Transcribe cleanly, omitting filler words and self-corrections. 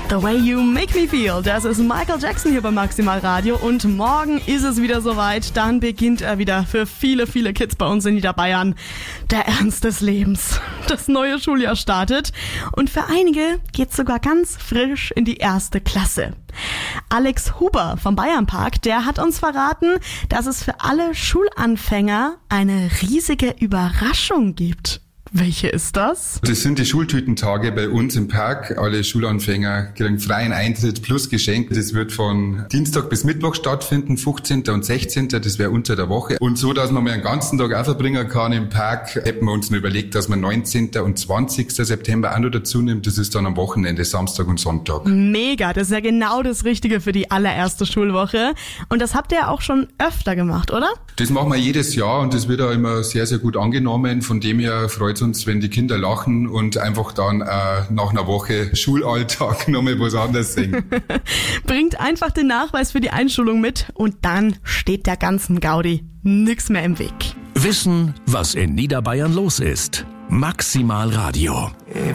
The Way You Make Me Feel, das ist Michael Jackson hier bei Maximal Radio und morgen ist es wieder soweit, dann beginnt er wieder für viele, viele Kids bei uns in Niederbayern. Der Ernst des Lebens. Das neue Schuljahr startet und für einige geht's sogar ganz frisch in die 1. Klasse. Alex Huber vom Bayernpark, der hat uns verraten, dass es für alle Schulanfänger eine riesige Überraschung gibt. Welche ist das? Das sind die Schultütentage bei uns im Park. Alle Schulanfänger kriegen freien Eintritt plus Geschenk. Das wird von Dienstag bis Mittwoch stattfinden, 15. und 16. Das wäre unter der Woche. Und so, dass man mal einen ganzen Tag auch verbringen kann im Park, hätten wir uns noch überlegt, dass man 19. und 20. September auch noch dazu nimmt. Das ist dann am Wochenende, Samstag und Sonntag. Mega, das ist ja genau das Richtige für die allererste Schulwoche. Und das habt ihr auch schon öfter gemacht, oder? Das machen wir jedes Jahr und das wird auch immer sehr, sehr gut angenommen. Von dem her freut uns, wenn die Kinder lachen und einfach dann nach einer Woche Schulalltag nochmal was anderes singen. Bringt einfach den Nachweis für die Einschulung mit und dann steht der ganzen Gaudi nix mehr im Weg. Wissen, was in Niederbayern los ist. Maximal Radio.